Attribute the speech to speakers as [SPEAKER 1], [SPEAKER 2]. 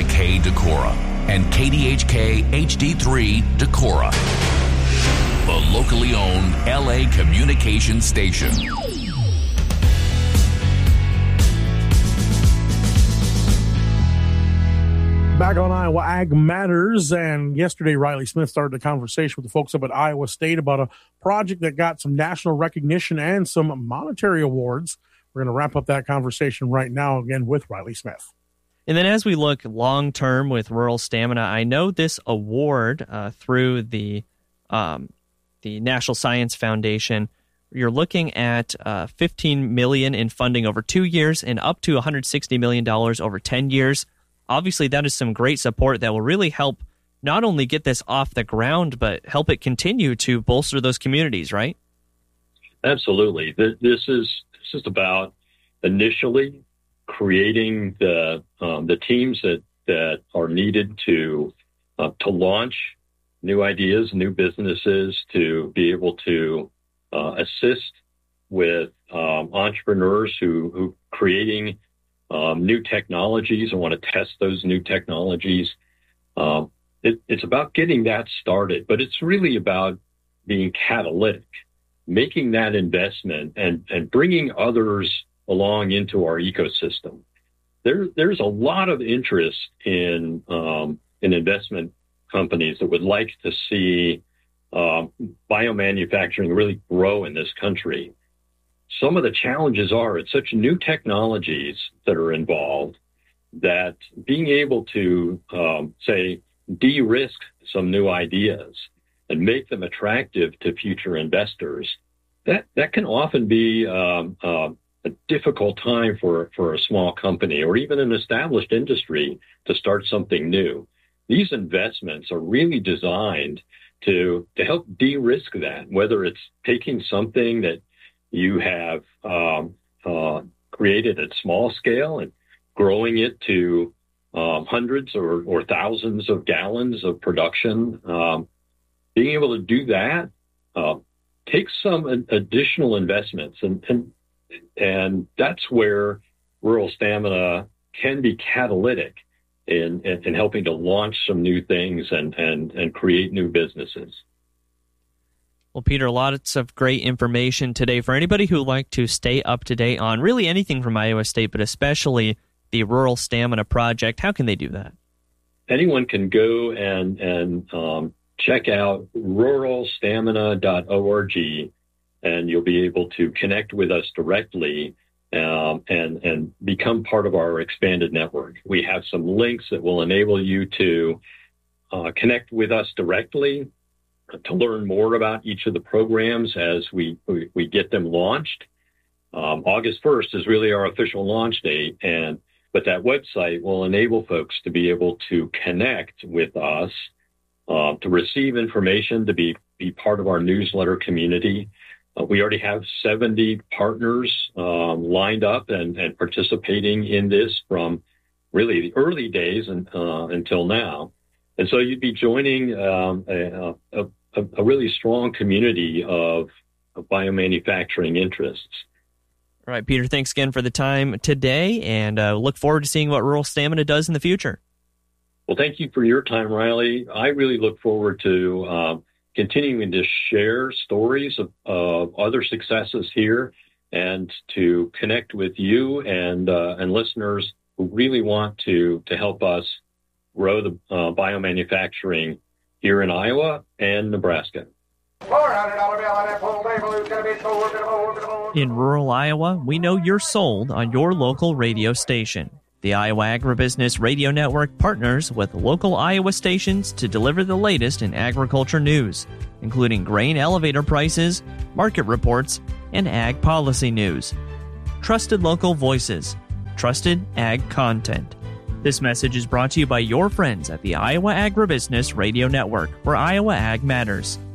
[SPEAKER 1] WKDK Decorah and KDHK HD3 Decorah, the locally owned LA communication station.
[SPEAKER 2] Back on Iowa Ag Matters, and yesterday Riley Smith started a conversation with the folks up at Iowa State about a project that got some national recognition and some monetary awards. We're going to wrap up that conversation right now again with Riley Smith.
[SPEAKER 3] And then as we look long-term with Rural Stamina, I know this award through the National Science Foundation, you're looking at $15 million in funding over 2 years and up to $160 million over 10 years. Obviously, that is some great support that will really help not only get this off the ground, but help it continue to bolster those communities, right?
[SPEAKER 4] Absolutely. This is about initially creating the teams that are needed to launch new ideas, new businesses, to be able to assist with entrepreneurs who creating new technologies and want to test those new technologies. It's about getting that started, but it's really about being catalytic, making that investment and bringing others along into our ecosystem. There's a lot of interest in investment companies that would like to see biomanufacturing really grow in this country. Some of the challenges are it's such new technologies that are involved that being able to, say, de-risk some new ideas and make them attractive to future investors, that can often be a difficult time for a small company or even an established industry to start something new. These investments are really designed to help de-risk that, whether it's taking something that you have created at small scale and growing it to hundreds or thousands of gallons of production. Being able to do that takes some additional investments, and that's where Rural Stamina can be catalytic in helping to launch some new things and create new businesses.
[SPEAKER 3] Well, Peter, lots of great information today. For anybody who would like to stay up to date on really anything from Iowa State, but especially the Rural Stamina Project, how can they do that?
[SPEAKER 4] Anyone can go and check out ruralstamina.org, and you'll be able to connect with us directly and become part of our expanded network. We have some links that will enable you to connect with us directly, to learn more about each of the programs as we get them launched. August 1st is really our official launch date, but that website will enable folks to be able to connect with us, to receive information, to be part of our newsletter community. We already have 70 partners lined up and participating in this from really the early days until now. And so you'd be joining a really strong community of biomanufacturing interests.
[SPEAKER 3] All right, Peter, thanks again for the time today, and look forward to seeing what Rural Stamina does in the future.
[SPEAKER 4] Well, thank you for your time, Riley. I really look forward to continuing to share stories of other successes here and to connect with you and listeners who really want to help us grow the biomanufacturing here in Iowa and Nebraska.
[SPEAKER 3] In rural Iowa, we know you're sold on your local radio station. The Iowa Agribusiness Radio Network partners with local Iowa stations to deliver the latest in agriculture news, including grain elevator prices, market reports, and ag policy news. Trusted local voices, trusted ag content. This message is brought to you by your friends at the Iowa Agribusiness Radio Network, where Iowa Ag matters.